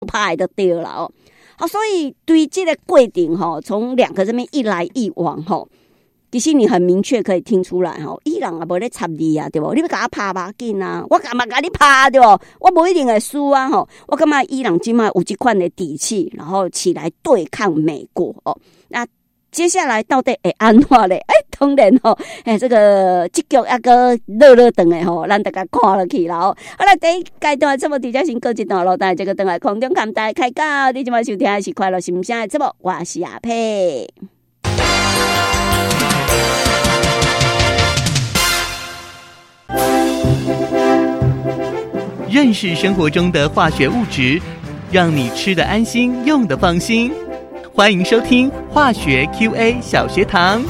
拍就对了哦。好，所以对这个过程吼，从两个这边一来一往吼，其实你很明确可以听出来吼，伊人也无咧插你啊，对不？你要甲我拍吧紧啊，我干嘛甲你拍对不？我无一定会输啊吼。我感觉伊人今麦有这款的底气，然后起来对抗美国哦。那接下来到底会安怎咧？当然吼，这个这局还个热长的吼，咱大家看落去啦哦。好了，第一阶段节目直接先告一段落，但这个等来空中跟大家开讲，你今麦收听的是快乐心声的节目，我是阿佩。 认识生活中的化学物质，让你吃得安心，用得放心。欢迎收听化学 QA 小学堂。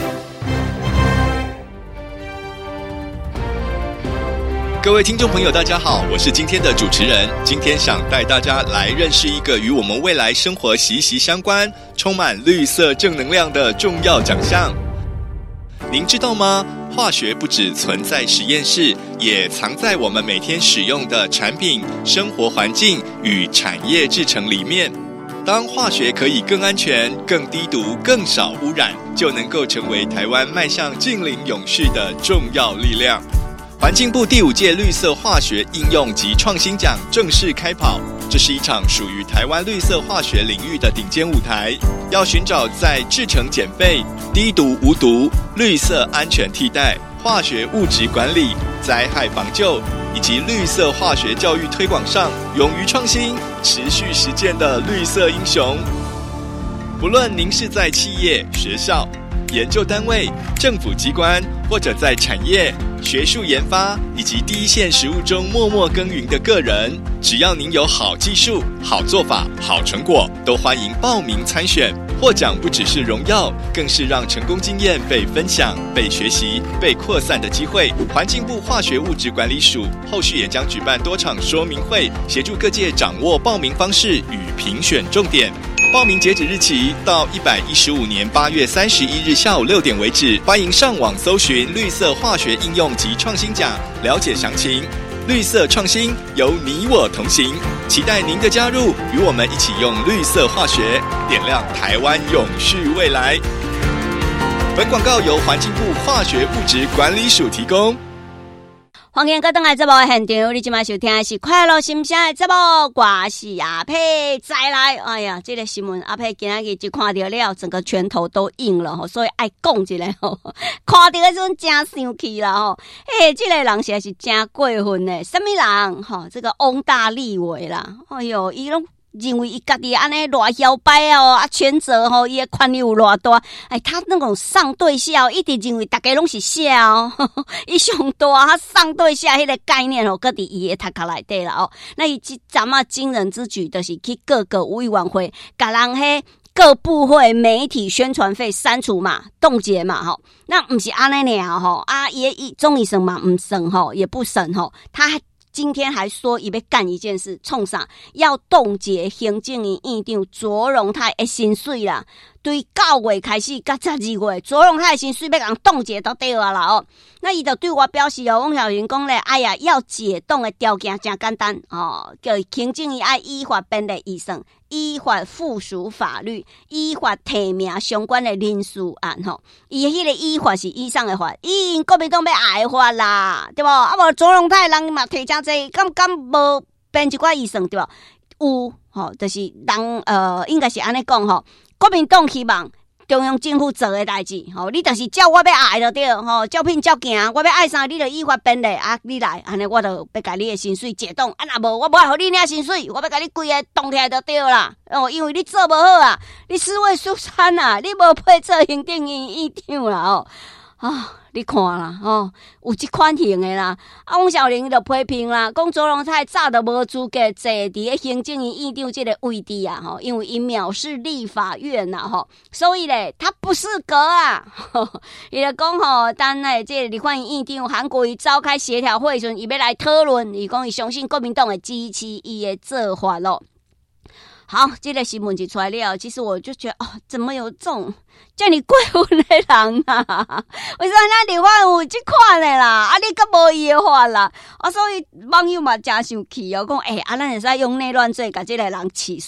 各位听众朋友大家好，我是今天的主持人。今天想带大家来认识一个与我们未来生活息息相关、充满绿色正能量的重要奖项。您知道吗？化学不只存在实验室，也藏在我们每天使用的产品、生活环境与产业制成里面。当化学可以更安全、更低毒、更少污染，就能够成为台湾迈向净零永续的重要力量。环境部第5届绿色化学应用及创新奖正式开跑，这是一场属于台湾绿色化学领域的顶尖舞台，要寻找在制成减废、低毒无毒、绿色安全替代、化学物质管理、灾害防救以及绿色化学教育推广上勇于创新、持续实践的绿色英雄。不论您是在企业、学校、研究单位、政府机关，或者在产业、学术研发以及第一线实务中默默耕耘的个人，只要您有好技术、好做法、好成果，都欢迎报名参选。获奖不只是荣耀，更是让成功经验被分享、被学习、被扩散的机会。环境部化学物质管理署后续也将举办多场说明会，协助各界掌握报名方式与评选重点。报名截止日期到115年8月31日下午6点为止，欢迎上网搜寻绿色化学应用及创新奖，了解详情。绿色创新由你我同行，期待您的加入，与我们一起用绿色化学点亮台湾永续未来。本广告由环境部化学物质管理署提供。 欢迎各位来节目的现场，你今晚收听的是快乐心声的节目，我是阿佩。再来，哎呀，这个新闻阿佩今天一看到了，整个拳头都硬了，所以爱讲一下吼。看到的时阵真生气啦吼，这个人实在是真过分的，什么人吼？这个翁大立委啦，哎哟，伊拢认为伊家己安尼偌摇摆哦，权责吼，伊的权力有偌大，他那种上对下，一直认为大家拢是下哦，伊上大，他上对下迄个概念哦，搁伫伊的头壳内底啦哦。那伊即阵啊惊人之举，就是去各个委员会，甲人迄各部会媒体宣传费删除嘛，冻结嘛吼。那不是安尼尔吼，也总医生嘛唔省吼，也不省吼，他今天还说伊要干一件事，创啥？要冻结行政院院长卓荣泰的薪水啦。对9月开始到12月，卓荣泰的薪水要人冻结到对啊啦哦。那伊就对我表示哦，翁小云讲咧，哎呀，要解冻的条件真简单哦，叫行政院爱依法编列预算，依法附属法律，依法提名相关的人事案吼。伊迄个依法是以上的法，因国民党要爱法啦，对无？啊无卓荣泰人嘛提真济，敢无编一寡预算对无？有吼，就是人应该是安尼讲吼。国民党希望中央政府做的代志，吼，你就是照我要爱就对，吼，照聘照行，我要爱啥，你就依法编列啊，你来，安尼我就要甲你的薪水解冻，啊，若无我无爱互你领薪水，我要甲你规个冻起来就对啦，哦，因为你做无好啊，你尸位素餐啊，你无配做行政院院长啦，哦，你看啦，有这款型的啦。翁小玲就批评啦，讲卓荣泰早就无资格坐伫行政院院长这个位置啊，因为伊藐视立法院呐，所以咧他不适格啊。伊就讲等这个立法院院长韩国瑜召开协调会时，伊要来讨论，伊讲伊相信国民党会支持伊的做法咯。好，这个新闻一出来了，其实我就觉得怎么有这种叫你过分的人啊？为什么咱立法有这款的啦？你阁无伊的法啦？所以网友嘛真生气哦，讲咱会使用内乱罪，甲这个人起诉。